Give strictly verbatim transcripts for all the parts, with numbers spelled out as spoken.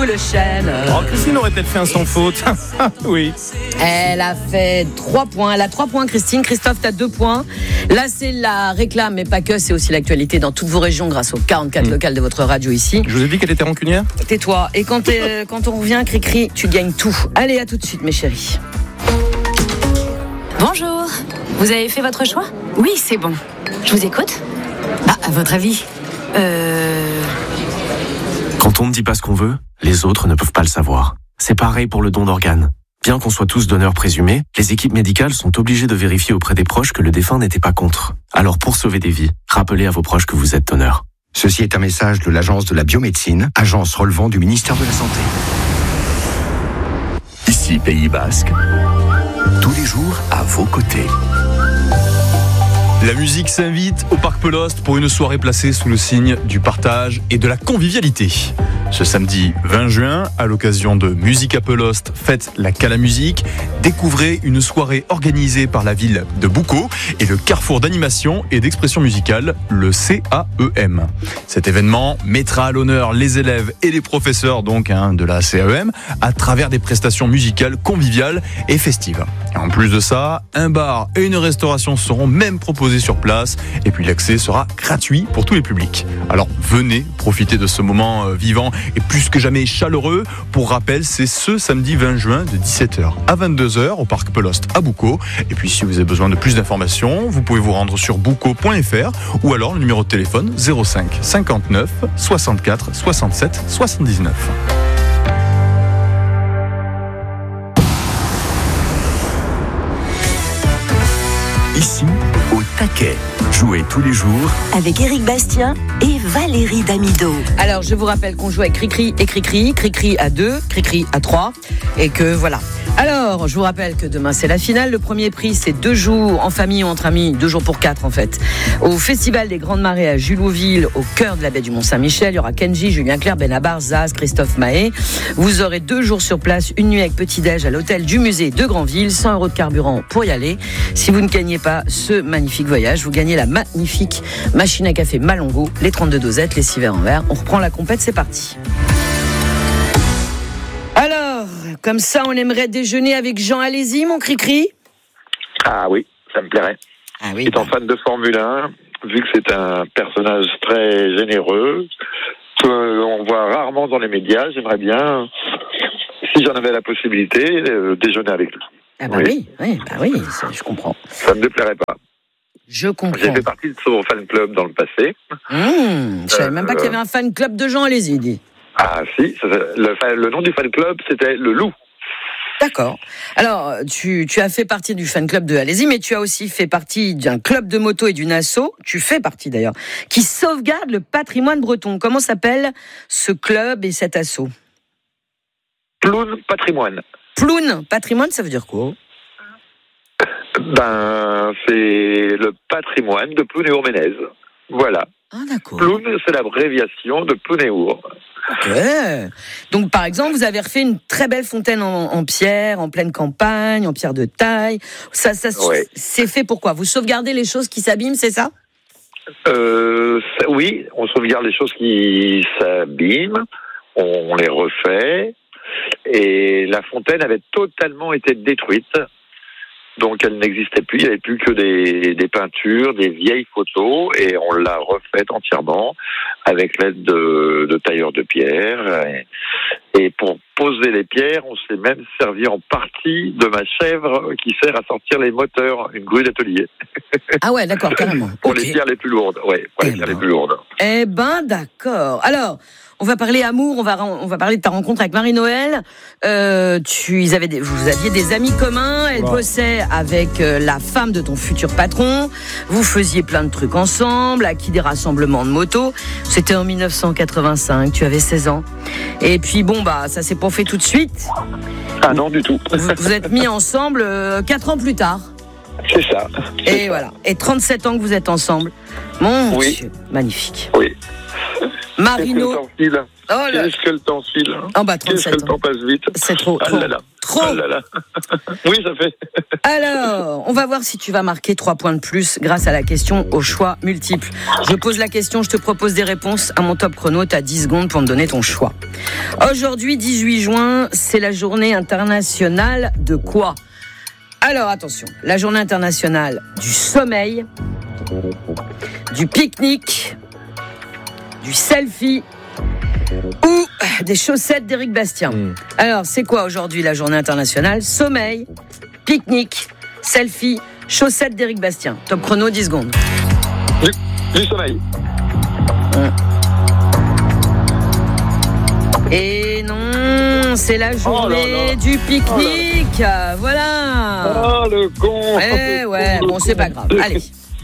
le chêne. Oh, Christine aurait peut-être fait un sans faute. Oui. Elle a fait trois points. Elle a trois points, Christine. Christophe, t'as deux points. Là, c'est la réclame, mais pas que. C'est aussi l'actualité dans toutes vos régions grâce aux quarante-quatre mmh. locales de votre radio ici. Je vous ai dit qu'elle était rancunière. Tais-toi. Et quand, quand on revient, Cricri, tu gagnes tout. Allez, à tout de suite, mes chéris. Bonjour. Vous avez fait votre choix ? Oui, c'est bon. Je vous écoute. Ah, à votre avis ? Euh... Quand on ne dit pas ce qu'on veut, les autres ne peuvent pas le savoir. C'est pareil pour le don d'organes. Bien qu'on soit tous donneurs présumés, les équipes médicales sont obligées de vérifier auprès des proches que le défunt n'était pas contre. Alors pour sauver des vies, rappelez à vos proches que vous êtes donneur. Ceci est un message de l'Agence de la biomédecine, agence relevant du ministère de la Santé. Ici Pays Basque, tous les jours à vos côtés. La musique s'invite au Parc Peloste pour une soirée placée sous le signe du partage et de la convivialité. Ce samedi vingt juin, à l'occasion de Musica Peloste, fête la Cala Musique, découvrez une soirée organisée par la ville de Boucau et le carrefour d'animation et d'expression musicale, le C A E M. Cet événement mettra à l'honneur les élèves et les professeurs donc hein, de la C A E M à travers des prestations musicales conviviales et festives. Et en plus de ça, un bar et une restauration seront même proposés sur place et puis l'accès sera gratuit pour tous les publics. Alors venez profiter de ce moment vivant et plus que jamais chaleureux. Pour rappel, c'est ce samedi vingt juin de dix-sept heures à vingt-deux heures au Parc Peloste à Boucau. Et puis si vous avez besoin de plus d'informations, vous pouvez vous rendre sur boucau point f r ou alors le numéro de téléphone zéro cinq cinquante-neuf soixante-quatre soixante-sept soixante-dix-neuf. Ici, au taquet. Jouez tous les jours avec Éric Bastien et Valérie Damido. Alors, je vous rappelle qu'on joue avec Cricri et Cricri. Cricri à deux, Cricri à trois. Et que voilà. Alors, je vous rappelle que demain, c'est la finale. Le premier prix, c'est deux jours en famille ou entre amis. Deux jours pour quatre, en fait. Au Festival des Grandes Marées à Julouville, au cœur de la baie du Mont-Saint-Michel. Il y aura Kenji, Julien Clerc, Benabar, Zaz, Christophe Mahé. Vous aurez deux jours sur place, une nuit avec petit-déj à l'hôtel du musée de Granville. cent euros de carburant pour y aller. Si vous ne gagnez pas ce magnifique voyage, vous gagnez la magnifique machine à café Malongo, les trente-deux dosettes, les six verres en verre. On reprend la compète, c'est parti. Alors, comme ça, on aimerait déjeuner avec Jean Alési, mon Cricri. Ah oui, ça me plairait. Ah oui, Étant bah. fan de Formule un, vu que c'est un personnage très généreux, qu'on voit rarement dans les médias, j'aimerais bien, si j'en avais la possibilité, euh, déjeuner avec lui. Ah bah oui, oui, oui bah oui, ça, je comprends. Ça ne me plairait pas. Je comprends. J'ai fait partie de son fan club dans le passé. Mmh, je savais euh, même pas qu'il y avait un fan club de Jean Alési, dit. Ah si, le, le nom du fan club, c'était le Loup. D'accord. Alors, tu, tu as fait partie du fan club de Alési, mais tu as aussi fait partie d'un club de moto et d'une asso, tu fais partie d'ailleurs, qui sauvegarde le patrimoine breton. Comment s'appelle ce club et cet asso ? Ploune Patrimoine. Ploune Patrimoine, ça veut dire quoi ? Ben, c'est le patrimoine de Plounéour-Ménez. Voilà. Ah, d'accord. Ploune, c'est l'abréviation de Plounéour. Ok. Donc, par exemple, vous avez refait une très belle fontaine en, en pierre, en pleine campagne, en pierre de taille. Ça, ça ouais. C'est fait pourquoi ? Vous sauvegardez les choses qui s'abîment, c'est ça ? euh, Oui, on sauvegarde les choses qui s'abîment, on, on les refait. Et la fontaine avait totalement été détruite. Donc elle n'existait plus, il n'y avait plus que des, des peintures, des vieilles photos, et on l'a refaite entièrement avec l'aide de, de tailleurs de pierre. Et, et pour poser les pierres, on s'est même servi en partie de ma chèvre qui sert à sortir les moteurs, une grue d'atelier. Ah ouais, d'accord, carrément. Pour okay. les pierres les plus lourdes, ouais, pour eh les pierres ben. les plus lourdes. Eh ben, d'accord. Alors, on va parler amour, on va on va parler de ta rencontre avec Marie-Noël. Euh, tu, ils avaient des, vous aviez des amis communs. Elle wow. bossait avec euh, la femme de ton futur patron. Vous faisiez plein de trucs ensemble, acquis des rassemblements de motos. C'était en dix-neuf cent quatre-vingt-cinq. Tu avais seize ans. Et puis bon bah ça s'est pas fait tout de suite. Ah non du tout. Vous, vous êtes mis ensemble euh, quatre ans plus tard. C'est ça. C'est Et ça. voilà. Et trente-sept ans que vous êtes ensemble. Mon oui. Dieu, magnifique. Oui. Marino. Qu'est-ce que le temps file Oh là. Qu'est-ce que le temps file hein Oh bah Qu'est-ce que trente-sept. le temps passe vite C'est trop, Ah trop. là là. Trop. Ah là là. Oui, ça fait. Alors, on va voir si tu vas marquer trois points de plus grâce à la question au choix multiple. Je pose la question, je te propose des réponses à mon top chrono. Tu as dix secondes pour me donner ton choix. Aujourd'hui, dix-huit juin, c'est la journée internationale de quoi ? Alors, attention, la journée internationale du sommeil, du pique-nique, du selfie ou des chaussettes d'Éric Bastien. Mmh. Alors, c'est quoi aujourd'hui la journée internationale ? Sommeil, pique-nique, selfie, chaussettes d'Éric Bastien. Top chrono, dix secondes. Du, du sommeil. Mmh. Et non, c'est la journée oh là là. du pique-nique. Oh là. Voilà. Oh, le con. Eh ouais, bon, c'est pas grave. Allez.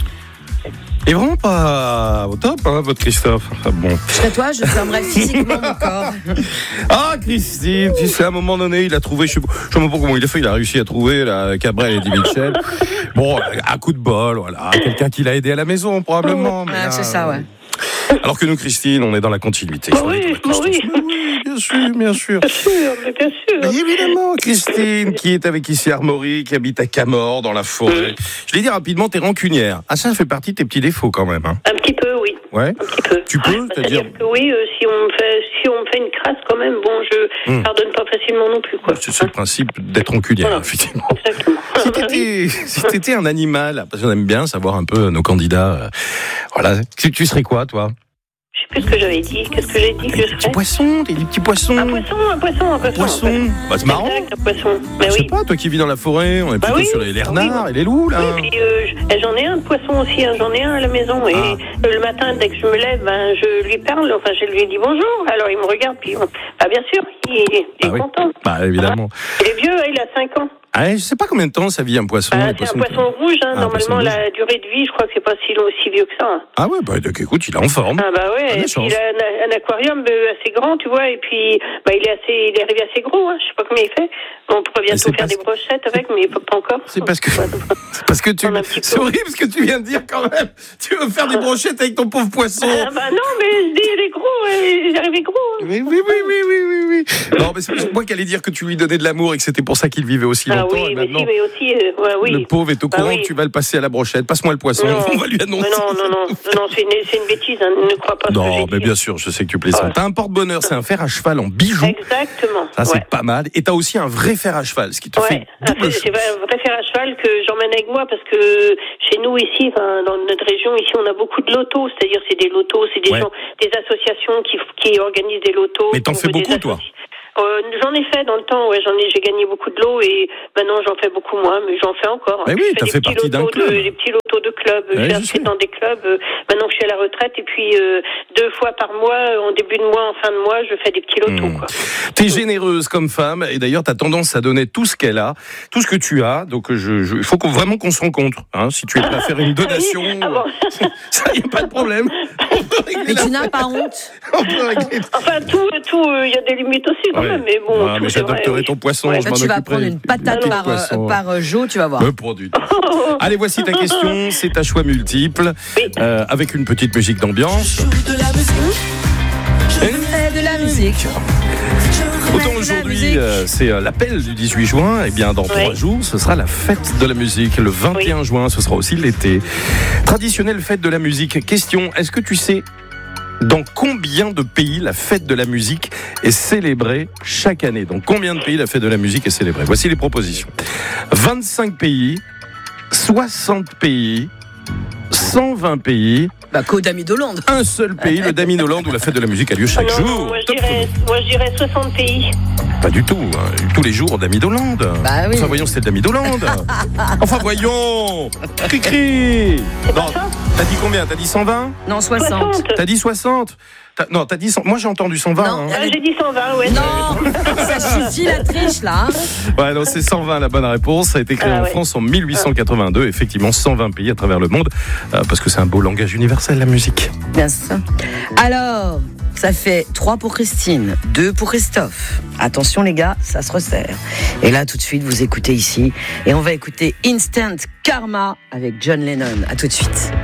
Et vraiment pas au top, hein, votre Christophe. Enfin, bon. Je serais toi, je fermerais physiquement mon corps. Ah, Christine, tu sais, à un moment donné, il a trouvé, je sais pas, je sais même pas comment il a fait, il a réussi à trouver là, Cabrel et Eddie Mitchell. Bon, à coup de bol, voilà. Quelqu'un qui l'a aidé à la maison, probablement. Mais ah, là, c'est ça, ouais. Alors que nous, Christine, on est dans la continuité. Oh oui, oh oui. oui, bien sûr, bien sûr. Bien sûr, mais bien sûr. Mais évidemment, Christine, qui est avec ici Armory, qui habite à Camors, dans la forêt. Mmh. Je l'ai dit rapidement, t'es rancunière. Ah, ça fait partie de tes petits défauts quand même. Hein. Un petit peu, oui. Ouais. Un petit peu. Tu peux, c'est-à-dire, c'est-à-dire que oui, euh, si on me fait, si on me fait une crasse quand même, bon, je mmh. pardonne pas facilement non plus, quoi. C'est, c'est le principe d'être rancunière, voilà. Effectivement. Exactement. Si t'étais, si t'étais un animal, parce qu'on aime bien savoir un peu nos candidats, euh, voilà, tu, tu serais quoi, toi? Je sais plus ce que j'avais dit. Qu'est-ce que j'ai dit que je serais ? Des petits poissons, des petits poissons. Un poisson, un poisson, un poisson. Poisson. En fait. Bah, c'est marrant. Exact, un poisson. Mais je oui. sais pas, toi qui vis dans la forêt, on est bah plutôt oui. sur les, les renards oui. et les loups, là. Oui, puis euh, j'en ai un de poisson aussi, hein, j'en ai un à la maison. Et ah. le matin, dès que je me lève, ben, je lui parle, enfin, je lui dis bonjour. Alors il me regarde, puis bah, bien sûr, il, il est ah, content. Oui. Bah, évidemment. Ah. Il est vieux, il a cinq ans. Ah, je sais pas combien de temps ça vit un poisson. Ah, c'est un poisson rouge, hein. Ah, Normalement la rouge. durée de vie, je crois que c'est pas si long, si vieux que ça. Hein. Ah ouais, bah donc, écoute, il est en forme. Ah bah ouais, et puis il a un, un aquarium assez grand, tu vois, et puis bah il est assez, il est arrivé assez gros, hein. Je sais pas combien il fait. On pourrait bientôt faire des brochettes avec, mais pas encore. C'est parce que, c'est parce que tu, c'est horrible ce que tu viens de dire quand même. Tu veux faire des brochettes avec ton pauvre poisson. Ah bah non, mais je dis il est gros, il est arrivé gros. Hein. Oui, oui, oui, oui, oui, oui, oui. Non, mais c'est moi qui allais dire que tu lui donnais de l'amour et que c'était pour ça qu'il vivait aussi longtemps. Ah oui, et mais maintenant, si, mais aussi, euh, ouais, oui. Le pauvre est au courant bah oui. que tu vas le passer à la brochette. Passe-moi le poisson, non. on va lui annoncer. Mais non, non, non, non, c'est une, c'est une bêtise, hein. Ne crois pas ce non, que j'ai mais dit. bien sûr, je sais que tu plaisantes. Ouais. T'as un porte-bonheur, c'est un fer à cheval en bijoux. Exactement. Ça, c'est ouais. pas mal. Et t'as aussi un vrai fer à cheval, ce qui te ouais. fait double c'est, chose. c'est un vrai fer à cheval que j'emmène avec moi parce que chez nous ici, enfin, dans notre région, ici, on a beaucoup de lotos. C'est-à-dire, c'est des lotos, c'est des ouais. gens, des associations qui, qui organisent des lotos. Mais t'en fais beaucoup, associ- toi? Euh, j'en ai fait dans le temps, ouais, j'en ai, j'ai gagné beaucoup de lots et maintenant j'en fais beaucoup moins, mais j'en fais encore. Mais oui, t'as fait partie d'un club. De, des petits lotos de club, ouais, je suis inscrite dans des clubs. Euh, maintenant que je suis à la retraite et puis euh, deux fois par mois, en début de mois, en fin de mois, je fais des petits lotos. Mmh. Quoi. T'es généreuse comme femme et d'ailleurs t'as tendance à donner tout ce qu'elle a, tout ce que tu as. Donc je, je, il faut qu'on, vraiment qu'on se rencontre. Hein, si tu es prêt à faire une donation, ah bon ça y a pas de problème. Mais tu n'as pas honte. Enfin tout, tout, il euh, y a des limites aussi quand ouais. même. Mais bon, ah, mais j'adopterai ton poisson. Ouais, je m'en tu vas occuperai. prendre une patate par, euh, par jour, tu vas voir. Me produit. Allez, voici ta question. C'est un choix multiple oui. euh, avec une petite musique d'ambiance. De la musique. Je fais de la musique. Autant aujourd'hui, euh, c'est euh, l'appel du dix-huit juin. Et bien, dans oui. trois jours, ce sera la fête de la musique. Le vingt et un oui. juin, ce sera aussi l'été. Traditionnelle fête de la musique. Question, est-ce que tu sais dans combien de pays la fête de la musique est célébrée chaque année? Dans combien de pays la fête de la musique est célébrée? Voici les propositions. vingt-cinq pays, soixante pays, cent vingt pays. Bah, qu'au Dami d'Hollande. Un seul pays, le Dami d'Hollande, où la fête de la musique a lieu chaque oh non, jour. Non, moi, je dirais, moi je dirais soixante pays. Pas du tout, hein. Tous les jours au Dami d'Hollande. Bah oui. Enfin voyons, c'était le Dami d'Hollande. Enfin voyons. Cri-cri. C'est non, pas ça? T'as dit combien? T'as dit cent vingt? Non, soixante. soixante. T'as dit soixante? T'as, non, t'as dit cent. Moi j'ai entendu cent vingt. Non, hein. ah, j'ai dit cent vingt, ouais. Non, ça suffit la triche là. Ouais, non, c'est cent vingt la bonne réponse. Ça a été créé ah, en ouais. France en mille huit cent quatre-vingt-deux. Effectivement, cent vingt pays à travers le monde, euh, parce que c'est un beau langage universel, la musique. Bien sûr. Alors, ça fait trois pour Christine, deux pour Christophe. Attention les gars, ça se resserre. Et là, tout de suite, vous écoutez ici, et on va écouter Instant Karma avec John Lennon. À tout de suite.